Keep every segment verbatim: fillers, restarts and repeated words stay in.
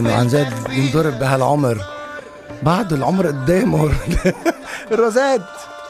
عن جد ينضرب بهالعمر، بعد العمر قدامه. روزات.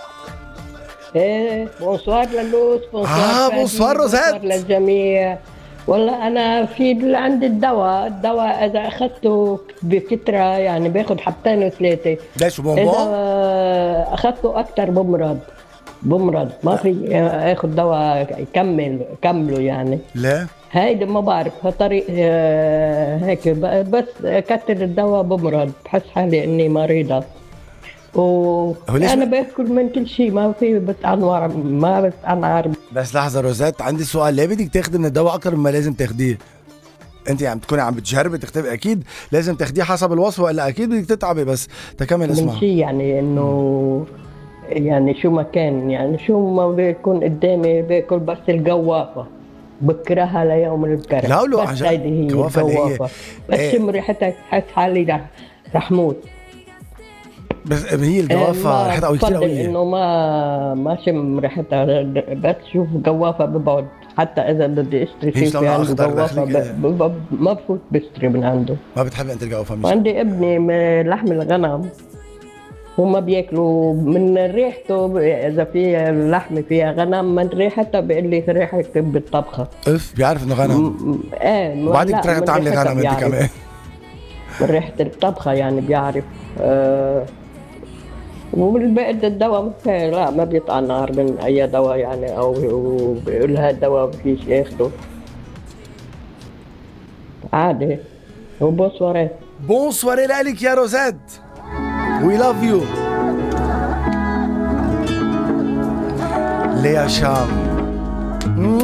ايه بونسوار للوس، بونسوار آه، فادي، بونسوار روزات. بونسوار للجميع. والله انا في اللي عندي الدواء، الدواء اذا اخذته بفتره يعني باخذ حبتين وثلاثه. ليش اذا بونبون؟ اخذته اكثر بمرض، بمرض ما في اخذ دواء يكمل كمله يعني. لا هيدي ما بعرف طريق آه، هيك ب- بس كتر الدواء بمرض، بحس حالي اني مريضة. هو ليش وانا ب... باكل من كل شيء، ما في بتعنور، ما بتعنعر. بس لحظة روزات، عندي سؤال، ليه بدك تاخدي من الدواء أكتر مما لازم تاخديه؟ انت عم تكوني عم بتجربي تختبي، اكيد لازم تاخديه حسب الوصفه، والا اكيد بدك تتعبي. بس تكمل من اسمع. شيء يعني انه يعني شو ما كان، يعني شو ما بيكون قدامي باكل، بس الجوافة بكرهها ليوم الكره، لا لا بس عن جد، هيدي هي جوافه اللي هي الجوافة. بس ايه؟ شم ريحتها بحس حالي رح رح موت. بس هي إيه، الجوافه ما ريحتها قوي كثير بفضل قويه. انه ما ما شم ريحتها، بس شوف جوافة ببعد. حتى اذا بدي اشتري هي شيء في شلونها عنده اخضر جوافة داخلك ب... ايه؟ ب... ب... ما بفوت بشتري من عنده. ما بتحبي انت الجوافه مش؟ وعندي ابني م- لحم الغنم، هم بياكلوا من ريحته، ب- اذا في لحمة فيها غنم من ريحتها بيقول لي ريحة بالطبخة. اف بيعرف انه م... غنم. م- ايه م- وبعدك لا بتروحي من بتعملي ريحتها غنم انت بيعرف، كمان. من ريحة الطبخة يعني بيعرف. آه، والباقي الدواء لا ما بيطلع نار من اي دواء يعني، او بيقول هذا الدواء ما فيش ياخده عادي. وبصورة بون سواري لك يا روزات، وي لاف يو. ليا شام.